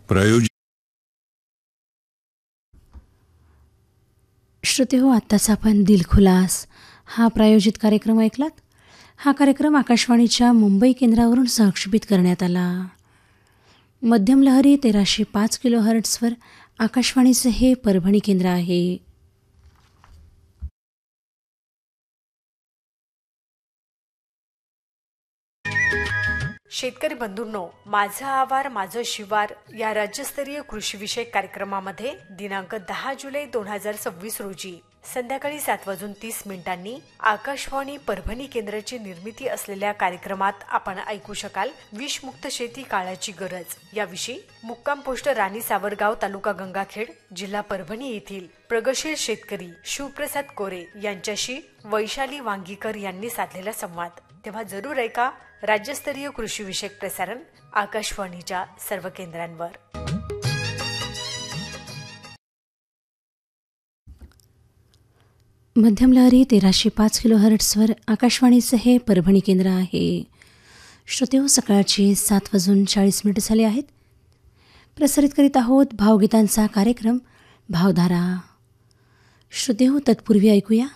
प्रायोजित. श्रोते हो, आत्ताच आपण दिलखुलास हा प्रायोजित कार्यक्रम ऐकलात. हा कार्यक्रम आकाशवाणीच्या मुंबई केंद्रावरून सहक्षेपित करण्यात आला. मध्यम लहरी 1305 किलोहर्ट्झवर आकाशवाणीचे हे परभणी केंद्र आहे. शेतकरी बंधूंनो, माझं आवार माझं शिवार या राज्यस्तरीय कृषीविषयक कार्यक्रमामध्ये दिनांक 10 जुलै 2026 रोजी संध्याकाळी 7:30 आकाशवाणी परभणी केंद्राची निर्मिती असलेल्या कार्यक्रमात आपण ऐकू शकाल विषमुक्त शेती काळाची गरज याविषयी मुक्काम पोस्ट राणी सावरगाव, तालुका गंगाखेड, जिल्हा परभणी येथील प्रगतशील शेतकरी शिवप्रसाद कोरे यांच्याशी वैशाली वांगीकर यांनी साधलेला संवाद. तेव्हा जरूर ऐका राज्यस्तरीय कृषीविषयक प्रसारण आकाशवाणीच्या सर्व केंद्रांवर. मध्यम लहरी 1305 किलोहर्ट्झवर आकाशवाणीचं हे परभणी केंद्र आहे. श्रोते हो, सकाळचे 7:40 झाले आहेत. प्रसारित करीत आहोत भावगीतांचा कार्यक्रम भावधारा. श्रोते हो, तत्पूर्वी ऐकूया